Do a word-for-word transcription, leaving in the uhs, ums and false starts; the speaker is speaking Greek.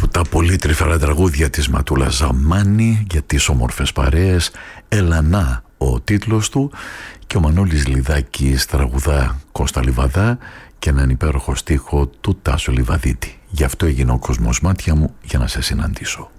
τα πολύ τρυφερά τραγούδια της Ματούλα Ζαμάνη για τις όμορφες παρέες. Ελανά ο τίτλος του, και ο Μανώλης Λιδάκης τραγουδά Κώστα Λιβαδά και έναν υπέροχο στίχο του Τάσου Λιβαδίτη. Γι' αυτό έγινε ο κόσμος μάτια μου, για να σε συναντήσω.